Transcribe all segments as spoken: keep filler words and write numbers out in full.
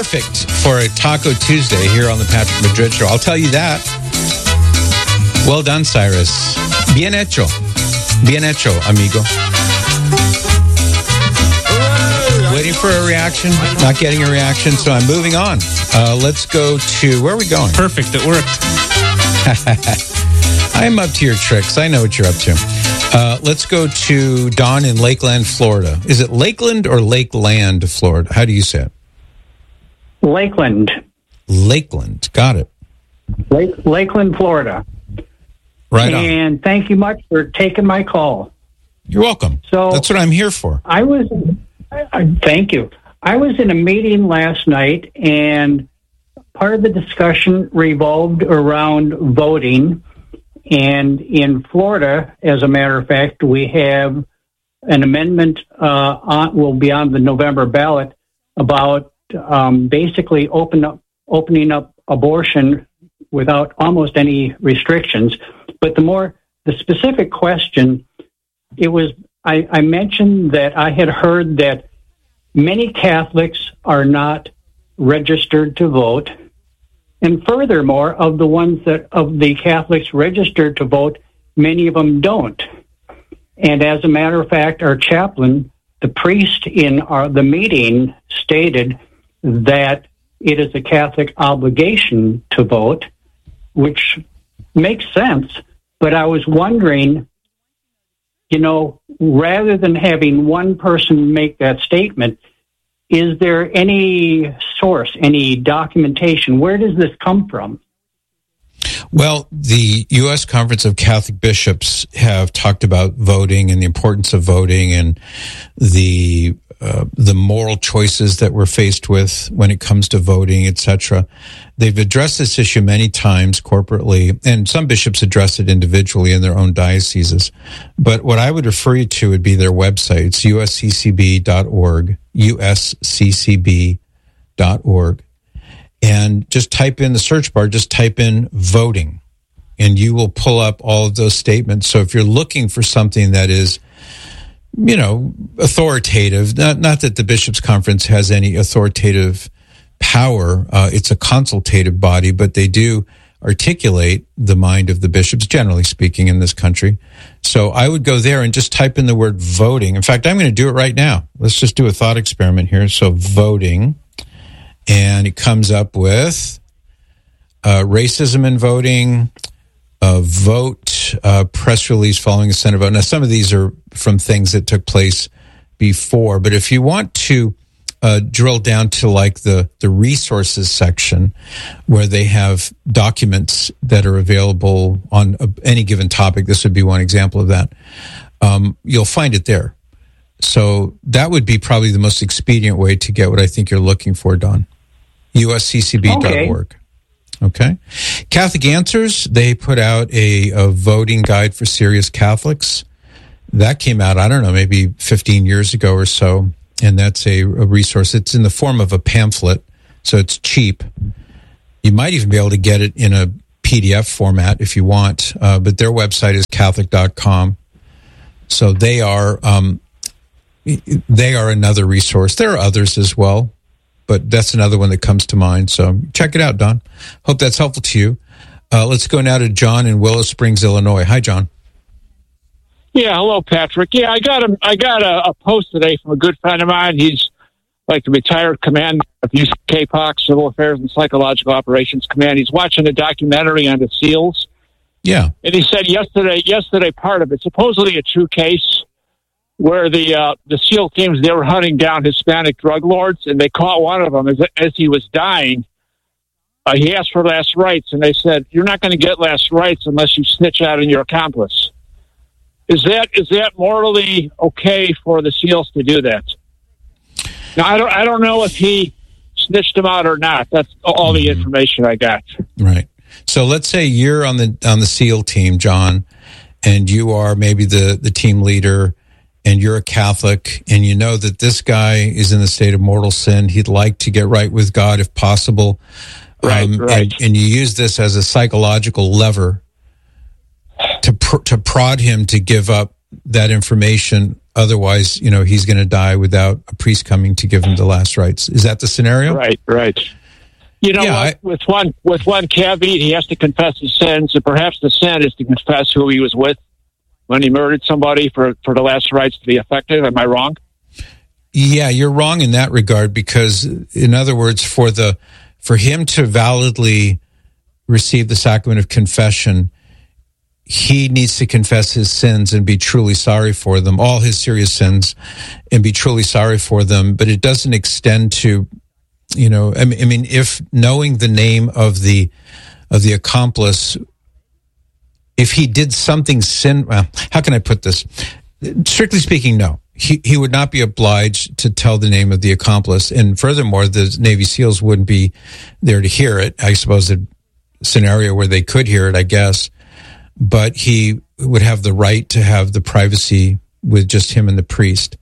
perfect for a Taco Tuesday here on the Patrick Madrid Show. I'll tell you that. Well done, Cyrus. Bien hecho. Bien hecho, amigo. Waiting for a reaction, not getting a reaction, so I'm moving on. Uh, let's go to, where are we going? Perfect, it worked. I'm up to your tricks. I know what you're up to. Uh, let's go to Don in Lakeland, Florida. Is it Lakeland or Lakeland, Florida? How do you say it? Lakeland. Lakeland. Got it. Lake, Lakeland, Florida. Right on. And thank you much for taking my call. You're welcome. So that's what I'm here for. I was, I, thank you. I was in a meeting last night, and part of the discussion revolved around voting. And in Florida, as a matter of fact, we have an amendment uh, on, will be on the November ballot about um, basically open up, opening up abortion without almost any restrictions. But the more, the specific question, it was, I, I mentioned that I had heard that many Catholics are not registered to vote. And furthermore, of the ones that, of the Catholics registered to vote, many of them don't. And as a matter of fact, our chaplain, the priest in our, the meeting, stated that it is a Catholic obligation to vote, which makes sense. But I was wondering, you know, rather than having one person make that statement, is there any source, any documentation? Where does this come from? Well, the U S Conference of Catholic Bishops have talked about voting and the importance of voting and the uh, the moral choices that we're faced with when it comes to voting, et cetera. They've addressed this issue many times corporately, and some bishops address it individually in their own dioceses. But what I would refer you to would be their website. It's U S C C B dot org, U S C C B dot org. And just type in the search bar, just type in voting, and you will pull up all of those statements. So if you're looking for something that is, you know, authoritative, not, not that the Bishops' Conference has any authoritative power, uh, it's a consultative body, but they do articulate the mind of the bishops, generally speaking, in this country. So I would go there and just type in the word voting. In fact, I'm going to do it right now. Let's just do a thought experiment here. So voting. And it comes up with uh, racism in voting, a vote, uh, press release following a Senate vote. Now, some of these are from things that took place before, but if you want to uh, drill down to like the, the resources section where they have documents that are available on a, any given topic, this would be one example of that, um, you'll find it there. So that would be probably the most expedient way to get what I think you're looking for, Don. U S C C B dot org. Okay. okay. Catholic Answers, they put out a, a voting guide for serious Catholics. That came out, I don't know, maybe fifteen years ago or so. And that's a, a resource. It's in the form of a pamphlet, so it's cheap. You might even be able to get it in a P D F format if you want. Uh, but their website is Catholic dot com. So they are, um, they are another resource. There are others as well, but that's another one that comes to mind. So check it out, Don. Hope that's helpful to you. Uh, let's go now to John in Willow Springs, Illinois. Hi, John. Yeah, hello, Patrick. Yeah, I got a, I got a, a post today from a good friend of mine. He's like the retired commander of U C K P O C, Civil Affairs and Psychological Operations Command. He's watching a documentary on the SEALs. Yeah. And he said yesterday, yesterday part of it, supposedly a true case, where the uh, the SEAL teams, they were hunting down Hispanic drug lords, and they caught one of them as, as he was dying. Uh, he asked for last rites, and they said, "You're not going to get last rites unless you snitch out on your accomplice." Is that is that morally okay for the SEALs to do that? Now, I don't I don't know if he snitched him out or not. That's all the mm-hmm. information I got. Right. So let's say you're on the on the SEAL team, John, and you are maybe the, the team leader, and you're a Catholic, and you know that this guy is in the state of mortal sin. He'd like to get right with God if possible. Right, um, right. And, and you use this as a psychological lever to pr- to prod him to give up that information otherwise, you know, he's going to die without a priest coming to give him the last rites. Is that the scenario? Right, right. You know, yeah, what? I, with one with one caveat, he has to confess his sins, and perhaps the sin is to confess who he was with when he murdered somebody for, for the last rites to be effective. Am I wrong? Yeah, you're wrong in that regard, because, in other words, for the for him to validly receive the sacrament of confession, he needs to confess his sins and be truly sorry for them, all his serious sins, and be truly sorry for them. But it doesn't extend to, you know, I mean, I mean, if knowing the name of the of the accomplice, if he did something sin, well, how can I put this? Strictly speaking, no. He he would not be obliged to tell the name of the accomplice. And furthermore, the Navy SEALs wouldn't be there to hear it. I suppose a scenario where they could hear it, I guess. But he would have the right to have the privacy with just him and the priest.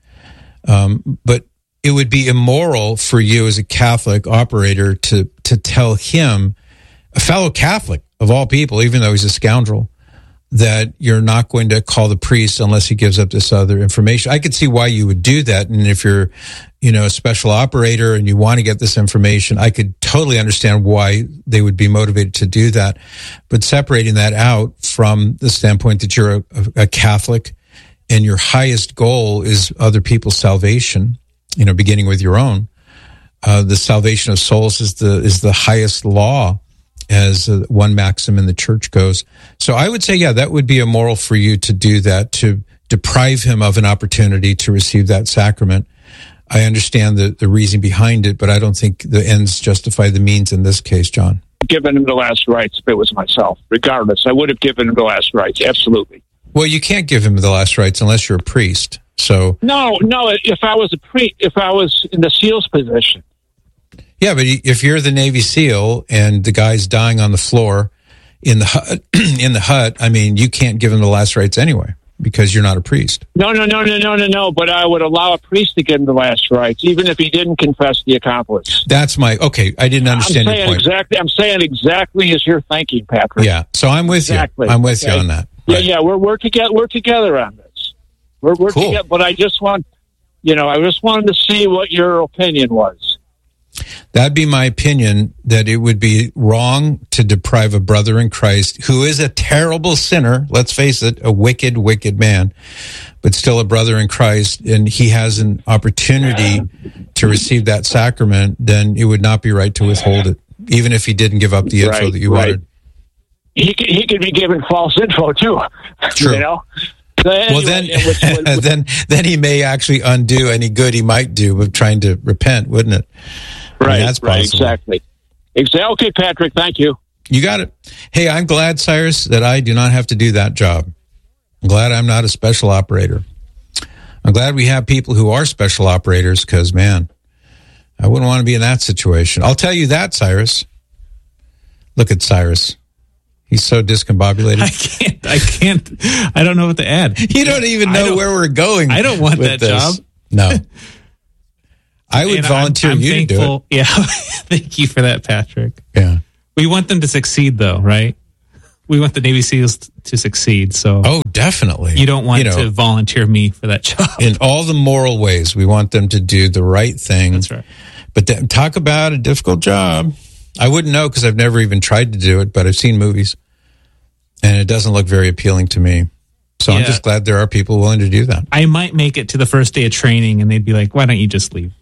Um, but it would be immoral for you as a Catholic operator to to tell him, a fellow Catholic of all people, even though he's a scoundrel, that you're not going to call the priest unless he gives up this other information. I could see why you would do that. And if you're, you know, a special operator and you want to get this information, I could totally understand why they would be motivated to do that. But separating that out from the standpoint that you're a, a Catholic and your highest goal is other people's salvation, you know, beginning with your own, uh, the salvation of souls is the, is the highest law, as uh, one maxim in the church goes. So I would say, yeah, that would be immoral for you to do that, to deprive him of an opportunity to receive that sacrament. I understand the, the reason behind it, but I don't think the ends justify the means in this case, John. Given him the last rites if it was myself. Regardless, I would have given him the last rites, absolutely. Well, you can't give him the last rites unless you're a priest. So No, no, if I was a priest, if I was in the SEAL's position. Yeah, but if you're the Navy SEAL and the guy's dying on the floor in the hut, in the hut, I mean, you can't give him the last rites anyway because you're not a priest. No, no, no, no, no, no, no. But I would allow a priest to give him the last rites, even if he didn't confess the accomplice. That's my okay. I didn't understand I'm saying your point. Exactly. I'm saying exactly as you're thinking, Patrick. Yeah. So I'm with exactly. you. I'm with okay. you on that. Yeah, right. yeah. We're we're together. We're together on this. We're we're cool. together. But I just want, you know, I just wanted to see what your opinion was. That'd be my opinion, that it would be wrong to deprive a brother in Christ who is a terrible sinner, let's face it, a wicked, wicked man, but still a brother in Christ, and he has an opportunity to receive that sacrament, then it would not be right to withhold it, even if he didn't give up the info right, that you right. wanted. He could, he could be given false info, too. True. You know? So anyway, well, then, which, which, which, then, then he may actually undo any good he might do with trying to repent, wouldn't it? Right, I mean, that's right, possible. exactly. Exactly. Okay, Patrick, thank you. You got it. Hey, I'm glad, Cyrus, that I do not have to do that job. I'm glad I'm not a special operator. I'm glad we have people who are special operators because, man, I wouldn't want to be in that situation. I'll tell you that, Cyrus. Look at Cyrus. He's so discombobulated. I can't. I can't. I don't know what to add. You don't even know where we're going. I don't want that this. job. No. I would and volunteer I'm, I'm you thankful. to do it. Yeah. Thank you for that, Patrick. Yeah. We want them to succeed, though, right? We want the Navy SEALs to succeed. So, oh, definitely. You don't want you know, to volunteer me for that job. In all the moral ways, we want them to do the right thing. That's right. But th- talk about a difficult job. I wouldn't know because I've never even tried to do it, but I've seen movies, and it doesn't look very appealing to me. So yeah. I'm just glad there are people willing to do that. I might make it to the first day of training, and they'd be like, why don't you just leave?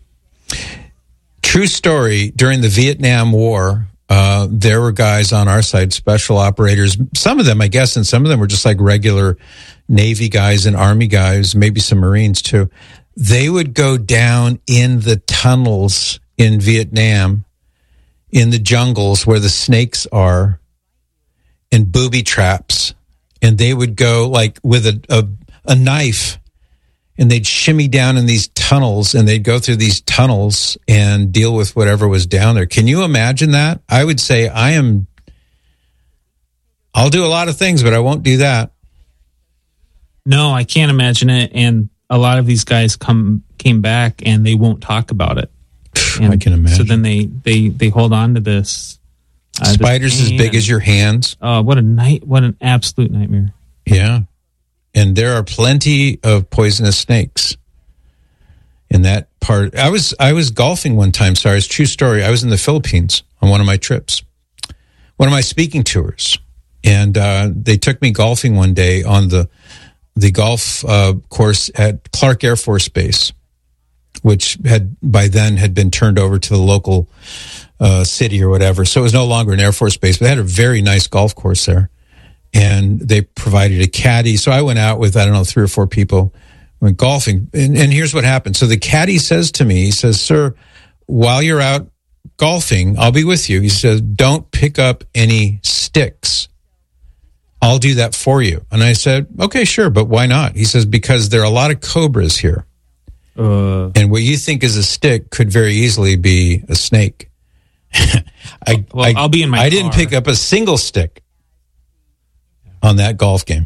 True story. During the Vietnam War, uh, there were guys on our side, special operators. Some of them, I guess, and some of them were just like regular Navy guys and Army guys, maybe some Marines too. They would go down in the tunnels in Vietnam, in the jungles where the snakes are, and booby traps. And they would go like with a, a, a knife, and they'd shimmy down in these tunnels, and they'd go through these tunnels and deal with whatever was down there. Can you imagine that? I would say I am, I'll do a lot of things, but I won't do that. No, I can't imagine it. And a lot of these guys come came back and they won't talk about it. And I can imagine. So then they, they, they hold on to this. Uh, Spiders as big as your hands. Oh, what a night! What an absolute nightmare. Yeah. and there are plenty of poisonous snakes in that part. I was I was golfing one time. Sorry, it's a true story. I was in the Philippines on one of my trips, one of my speaking tours, and uh, they took me golfing one day on the the golf uh, course at Clark Air Force Base, which had by then had been turned over to the local uh, city or whatever. So it was no longer an Air Force base, but they had a very nice golf course there. And they provided a caddy. So I went out with, I don't know, three or four people, went golfing. And, and here's what happened. So the caddy says to me, he says, sir, while you're out golfing, I'll be with you. He says, don't pick up any sticks. I'll do that for you. And I said, okay, sure, but why not? He says, because there are a lot of cobras here. Uh, and what you think is a stick could very easily be a snake. I, well, I, I'll be in my I car. didn't pick up a single stick on that golf game.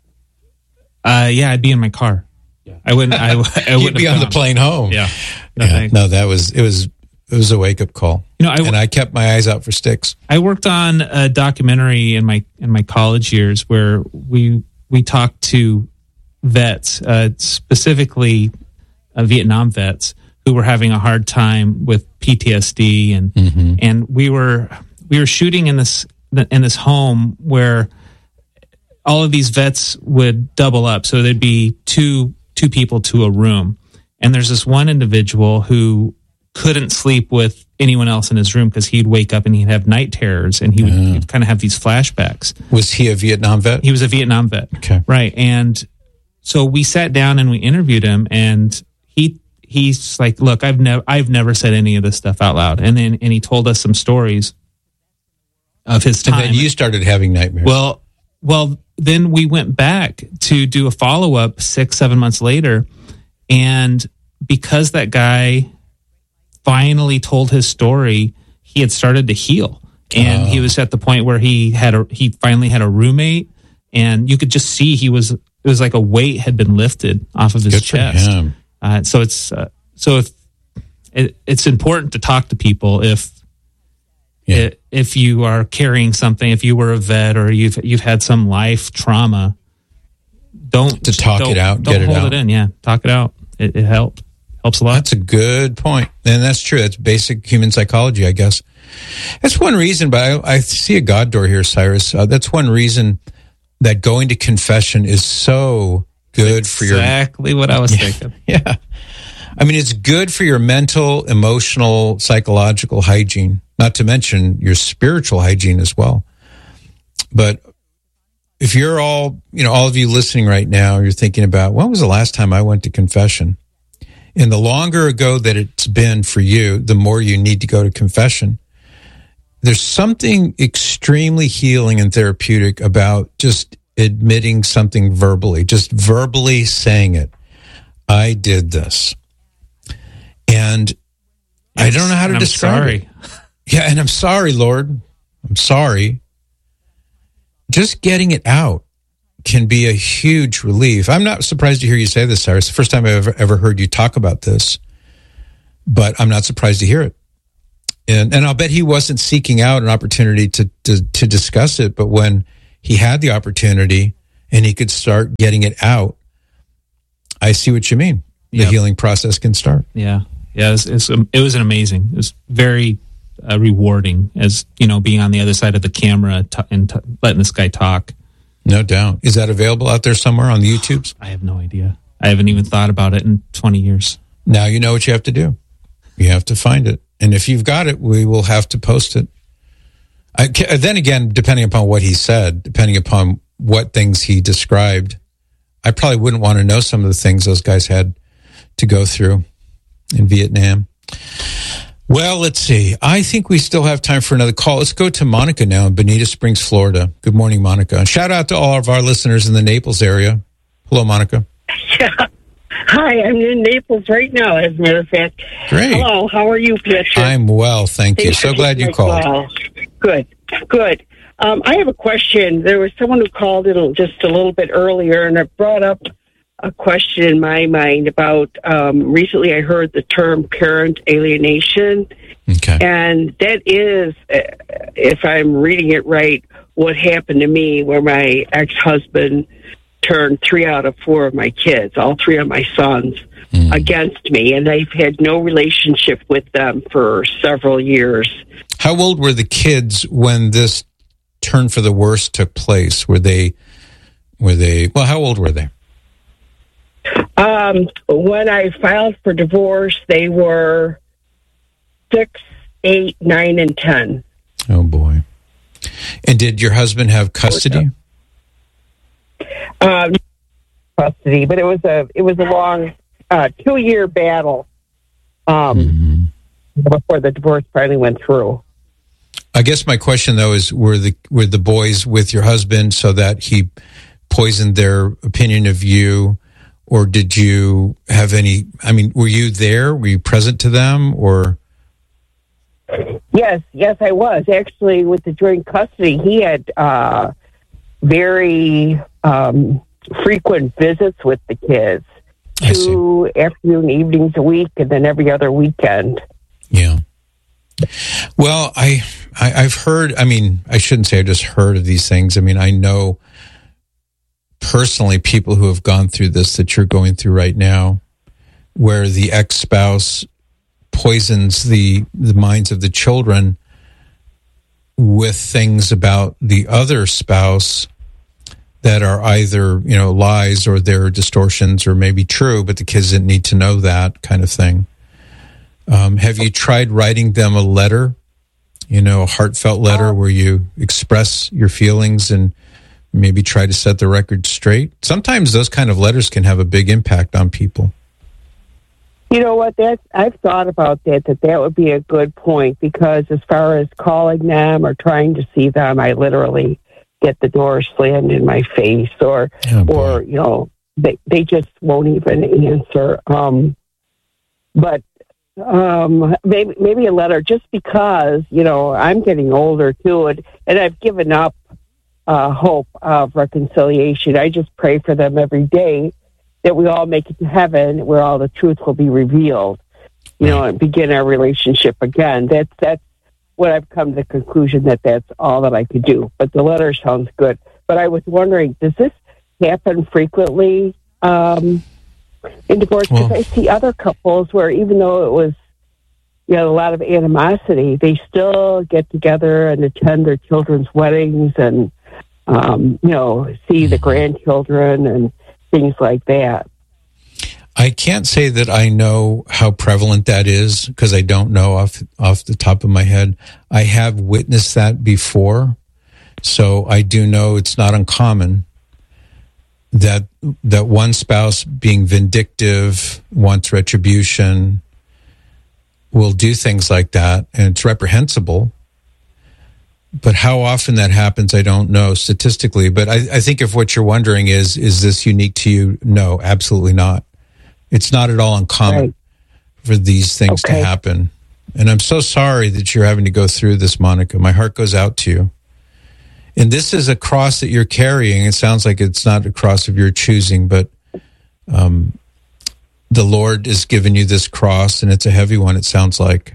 Uh, yeah, I'd be in my car. Yeah. I wouldn't. I, I wouldn't You'd be on the plane home. Yeah. No, yeah. no, that was it. Was it was a wake up call. You know, I, and I kept my eyes out for sticks. I worked on a documentary in my in my college years where we we talked to vets, uh, specifically uh, Vietnam vets, who were having a hard time with P T S D, and mm-hmm. and we were we were shooting in this in this home where all of these vets would double up, so there'd be two two people to a room, and there's this one individual who couldn't sleep with anyone else in his room because he'd wake up and he'd have night terrors, and he would yeah. kind of have these flashbacks. Was he a Vietnam vet? He was a Vietnam vet. Okay, right, and so we sat down and we interviewed him, and he. He's like, look, I've never, I've never said any of this stuff out loud. And then, and he told us some stories of his time. And then you started having nightmares. Well, well, then we went back to do a follow up six, seven months later. And because that guy finally told his story, he had started to heal. And oh. he was at the point where he had a, he finally had a roommate, and you could just see he was, it was like a weight had been lifted off of his Good chest. For him. Uh, so it's uh, so if it, it's important to talk to people if yeah. it, if you are carrying something, if you were a vet or you've you've had some life trauma, don't to talk don't, it out, don't get it hold out. it in. Yeah, talk it out. It, it helps helps a lot. That's a good point, and that's true. That's basic human psychology, I guess. That's one reason. But I, I see a God door here, Cyrus. Uh, that's one reason that going to confession is so good exactly for your exactly what I was thinking. Yeah. I mean, it's good for your mental, emotional, psychological hygiene, not to mention your spiritual hygiene as well. But if you're all, you know, all of you listening right now, you're thinking about, when was the last time I went to confession? And the longer ago that it's been for you, the more you need to go to confession. There's something extremely healing and therapeutic about just admitting something verbally, just verbally saying it. I did this. And yes, I don't know how to I'm describe sorry. it. Yeah, and I'm sorry, Lord. I'm sorry. Just getting it out can be a huge relief. I'm not surprised to hear you say this, Cyrus. It's the first time I've ever, ever heard you talk about this. But I'm not surprised to hear it. And and I'll bet he wasn't seeking out an opportunity to to, to discuss it, but when he had the opportunity and he could start getting it out, I see what you mean. The yep. healing process can start. Yeah. Yeah. It was, it was, it was an amazing, it was very uh, rewarding as, you know, being on the other side of the camera t- and t- letting this guy talk. No doubt. Is that available out there somewhere on the YouTubes? I have no idea. I haven't even thought about it in twenty years. Now you know what you have to do. You have to find it. And if you've got it, we will have to post it. I, then again, depending upon what he said, depending upon what things he described, I probably wouldn't want to know some of the things those guys had to go through in Vietnam. Well, let's see. I think we still have time for another call. Let's go to Monica now in Bonita Springs, Florida. Good morning, Monica. Shout out to all of our listeners in the Naples area. Hello, Monica. Yeah. Hi, I'm in Naples right now, as a matter of fact. Great. Hello, how are you, Patrick? I'm well, thank you. So glad you called. Well. Good, good. Um, I have a question. There was someone who called in just a little bit earlier, and it brought up a question in my mind about, um, recently I heard the term parent alienation. Okay. And that is, if I'm reading it right, what happened to me, where my ex-husband turned three out of four of my kids, all three of my sons, mm. against me, and I've had no relationship with them for several years. How old were the kids when this turn for the worse took place? Were they, were they, well, how old were they? Um, when I filed for divorce, they were six, eight, nine, and ten. Oh, boy. And did your husband have custody? Um, custody, but it was a it was a long uh, two year battle um, mm-hmm. before the divorce finally went through. I guess my question though is: were the were the boys with your husband so that he poisoned their opinion of you, or did you have any? I mean, were you there? Were you present to them, or? Yes, yes, I was actually with the joint custody. He had uh, very um, frequent visits with the kids, two afternoon evenings a week, and then every other weekend. Yeah. Well, I, I I've heard. I mean, I shouldn't say I just heard of these things. I mean, I know personally people who have gone through this that you're going through right now, where the ex-spouse poisons the the minds of the children with things about the other spouse that are either, you know, lies or they're distortions or maybe true, but the kids didn't need to know that kind of thing. Um, have you tried writing them a letter, you know, a heartfelt letter where you express your feelings and maybe try to set the record straight? Sometimes those kind of letters can have a big impact on people. You know what? That's, I've thought about that, that that would be a good point, because as far as calling them or trying to see them, I literally get the door slammed in my face, or, oh, or you know, they, they just won't even answer. Um, but um, maybe, maybe a letter, just because, you know, I'm getting older too, and, and I've given up uh, hope of reconciliation. I just pray for them every day that we all make it to heaven, where all the truth will be revealed, you know, and begin our relationship again. That's that's what I've come to the conclusion that that's all that I could do. But the letter sounds good. But I was wondering, does this happen frequently um, in divorce? Because well, I see other couples where, even though it was, you know, a lot of animosity, they still get together and attend their children's weddings and, um, you know, see the grandchildren and things like that. I can't say that I know how prevalent that is, because I don't know off off the top of my head. I have witnessed that before, so I do know it's not uncommon that that one spouse, being vindictive, wants retribution, will do things like that, and it's reprehensible. But how often that happens, I don't know statistically. But I, I think if what you're wondering is, is this unique to you? No, absolutely not. It's not at all uncommon right. for these things okay. to happen. And I'm so sorry that you're having to go through this, Monica. My heart goes out to you. And this is a cross that you're carrying. It sounds like it's not a cross of your choosing, but um, the Lord has given you this cross, and it's a heavy one, it sounds like.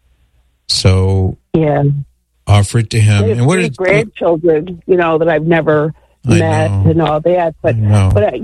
So yeah. offer it to Him. And what are grandchildren, you know, that I've never I met know. and all that. But but uh,